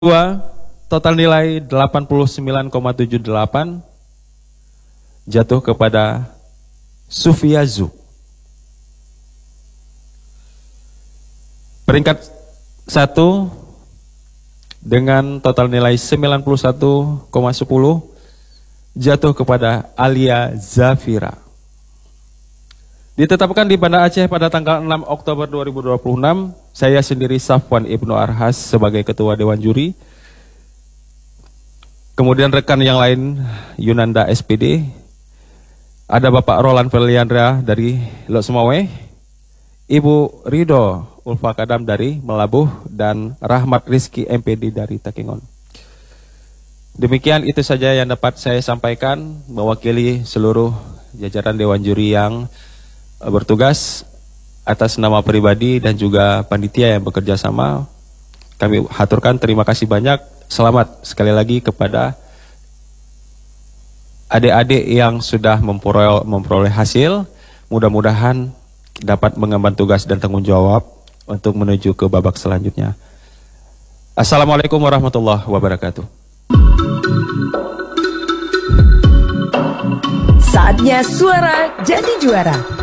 total nilai 89,78 jatuh kepada Sufiazu. Peringkat 1 dengan total nilai 91,10 jatuh kepada Alia Zafira. Ditetapkan di Banda Aceh pada tanggal 6 Oktober 2026, saya sendiri Safwan Ibnu Arhas sebagai Ketua Dewan Juri. Kemudian rekan yang lain Yunanda SPD, ada Bapak Roland Feliandra dari Lok Sumawe, Ibu Ridho Ulfa Kadam dari Melabuh, dan Rahmat Rizki MPD dari Takengon. Demikian itu saja yang dapat saya sampaikan mewakili seluruh jajaran Dewan Juri yang bertugas. Atas nama pribadi dan juga panitia yang bekerja sama, kami haturkan terima kasih banyak. Selamat sekali lagi kepada adik-adik yang sudah memperoleh hasil. Mudah-mudahan dapat mengemban tugas dan tanggung jawab untuk menuju ke babak selanjutnya. Assalamualaikum warahmatullahi wabarakatuh. Saatnya suara jadi juara.